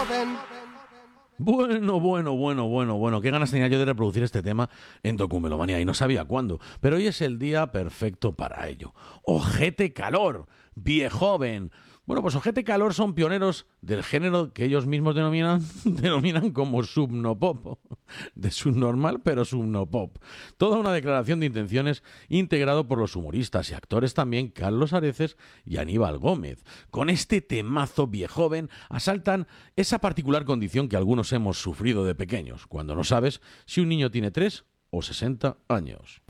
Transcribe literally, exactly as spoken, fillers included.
joven. Bueno, bueno, bueno, bueno, bueno. Qué ganas tenía yo de reproducir este tema en Documelomanía y no sabía cuándo. Pero hoy es el día perfecto para ello. Ojete Calor, viejoven. Bueno, pues Ojete Calor son pioneros del género que ellos mismos denominan, denominan como subnopop. De subnormal, pero subnopop. Toda una declaración de intenciones integrado por los humoristas y actores también Carlos Areces y Aníbal Gómez. Con este temazo viejoven asaltan esa particular condición que algunos hemos sufrido de pequeños, cuando no sabes si un niño tiene tres o sesenta años.